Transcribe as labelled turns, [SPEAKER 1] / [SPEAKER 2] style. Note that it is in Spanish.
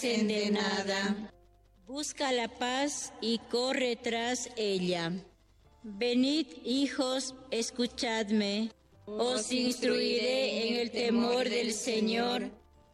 [SPEAKER 1] carecen de nada.
[SPEAKER 2] Busca la paz y corre tras ella. Venid, hijos, escuchadme. Os instruiré en el temor del Señor.